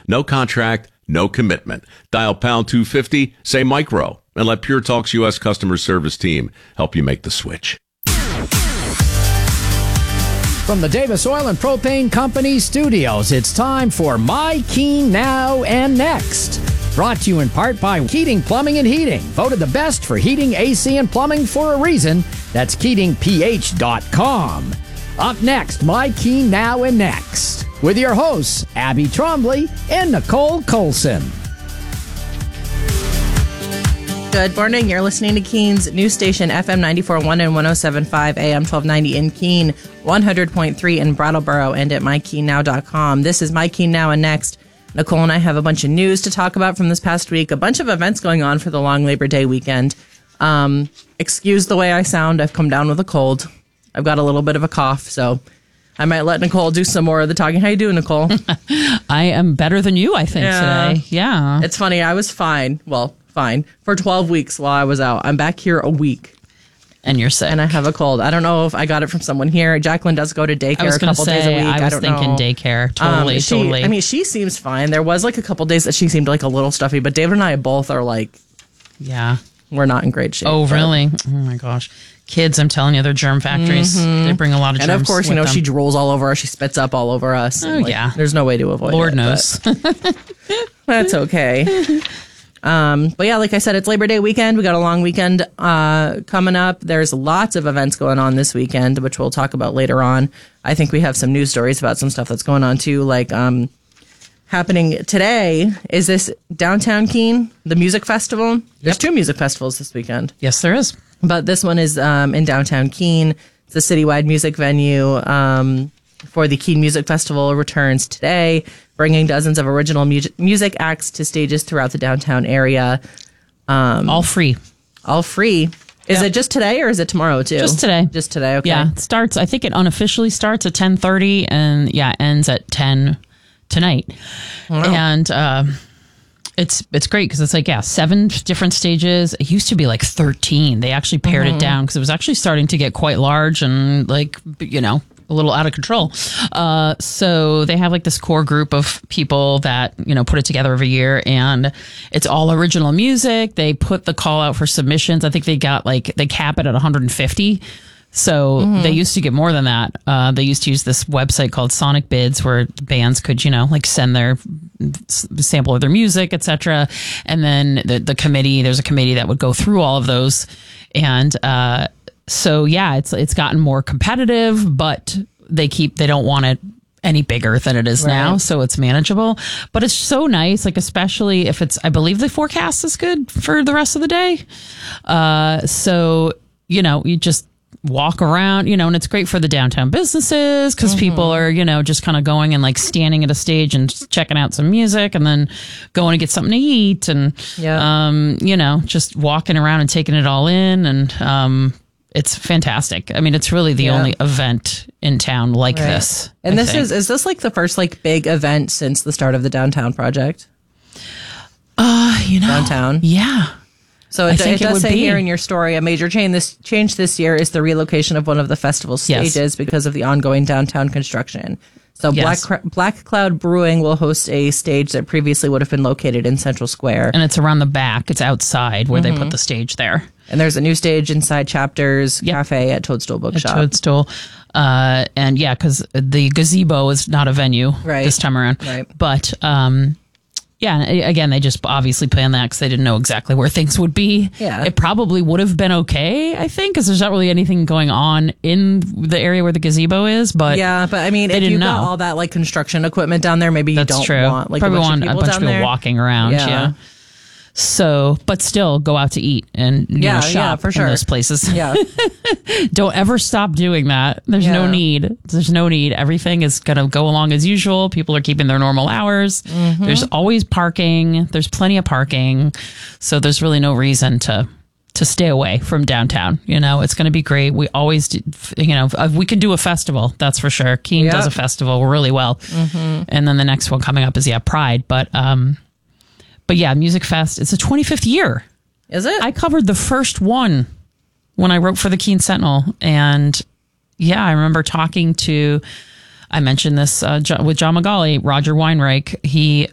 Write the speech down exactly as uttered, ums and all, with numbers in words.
No contract, no commitment. Dial pound two fifty, say micro, and let Pure Talk's U S customer service team help you make the switch. From the Davis Oil and Propane Company studios, it's time for My Keen Now and Next. Brought to you in part by Keating Plumbing and Heating. Voted the best for heating, A C, and plumbing for a reason. That's keating p h dot com. Up next, My Keen Now and Next. With your hosts, Abby Trombley and Nicole Colson. Good morning. You're listening to Keen's news station, F M ninety-four point one and one oh seven point five, A M twelve ninety in Keene, one hundred point three in Brattleboro, and at my keen now dot com. This is My Keen Now and Next. Nicole and I have a bunch of news to talk about from this past week, a bunch of events going on for the long Labor Day weekend. Um, excuse the way I sound. I've come down with a cold. I've got a little bit of a cough, so I might let Nicole do some more of the talking. How you doing, Nicole? I am better than you, I think, Yeah. today. Yeah. It's funny. I was fine. Well, fine. For twelve weeks while I was out. I'm back here a week. And you're sick. And I have a cold. I don't know if I got it from someone here. Jacqueline does go to daycare I was a going to couple say, days a week. I was I don't thinking know. daycare. Totally, Um, she, totally. I mean, she seems fine. There was like a couple days that she seemed like a little stuffy, but David and I both are like, yeah. we're not in great shape. Oh, but- really? Oh, my gosh. Kids, I'm telling you, they're germ factories. They bring a lot of germs. And of course, you with know, them. she drools all over us. She spits up all over us. Oh, Like, yeah. There's no way to avoid Lord it. knows. but That's okay. Um, but yeah, like I said, it's Labor Day weekend. We got a long weekend uh, coming up. There's lots of events going on this weekend, which we'll talk about later on. I think we have some news stories about some stuff that's going on too, like um, happening today. Is this Downtown Keene, the music festival? There's two music festivals this weekend. Yes, there is. But this one is um, in downtown Keene. It's a citywide music venue um, for the Keene Music Festival. Returns today, bringing dozens of original mu- music acts to stages throughout the downtown area. Um, All free. all free. Is Yeah. it just today or is it tomorrow too? Just today. Just today. Okay. Yeah, it starts, I think it unofficially starts at ten thirty and, yeah, ends at ten tonight. And um, it's it's great because it's like, yeah, seven different stages. It used to be like thirteen. They actually pared it down because it was actually starting to get quite large and, like, you know, a little out of control. Uh, so they have like this core group of people that, you know, put it together every year, and it's all original music. They put the call out for submissions. I think they got like, they cap it at one hundred fifty. So they used to get more than that. Uh, they used to use this website called Sonic Bids where bands could, you know, like send their s- sample of their music, et cetera. And then the, the committee, there's a committee that would go through all of those. And, uh, so yeah, it's, it's gotten more competitive, but they keep, they don't want it any bigger than it is now. Right. So it's manageable, but it's so nice. Like, especially if it's, I believe the forecast is good for the rest of the day. Uh, so, you know, you just walk around, you know, and it's great for the downtown businesses because Mm-hmm. people are, you know, just kind of going and like standing at a stage and just checking out some music and then going to get something to eat and, Yeah. um, you know, just walking around and taking it all in. And, um, it's fantastic. I mean, it's really the Yeah. only event in town like Right. this. And I this think. is, is this like the first like big event since the start of the downtown project? uh, you know, Downtown? Yeah. So I it, think it it does would say be. here in your story, a major change this change this year is the relocation of one of the festival Yes. stages because of the ongoing downtown construction. So Yes. Black Cr- Black Cloud Brewing will host a stage that previously would have been located in Central Square. And it's around the back. It's outside where Mm-hmm. they put the stage there. And there's a new stage inside Chapters Yep. Cafe at Toadstool Bookshop. Toadstool. Uh, and yeah, because the gazebo is not a venue Right. this time around. Right. But um, yeah, and again, they just obviously planned that because they didn't know exactly where things would be. Yeah. It probably would have been okay, I think, because there's not really anything going on in the area where the gazebo is. But Yeah, but I mean, They if didn't you've got know. all that like construction equipment down there, maybe you that's don't true. want like Probably a bunch want of people a bunch down of people there. walking around. Yeah. Yeah. So, but still, go out to eat and you Yeah, know, yeah, shop for in sure. those places. Yeah. Don't ever stop doing that. There's Yeah. no need. There's no need. Everything is going to go along as usual. People are keeping their normal hours. Mm-hmm. There's always parking. There's plenty of parking. So there's really no reason to to stay away from downtown. You know, it's going to be great. We always, do, you know, we can do a festival. That's for sure. Keene Yep. does a festival really well. Mm-hmm. And then the next one coming up is, yeah, Pride. But, um, but yeah, Music Fest, it's the twenty-fifth year. Is it? I covered the first one when I wrote for the Keene Sentinel. And yeah, I remember talking to, I mentioned this uh, Jo- with John Magali, Roger Weinreich. He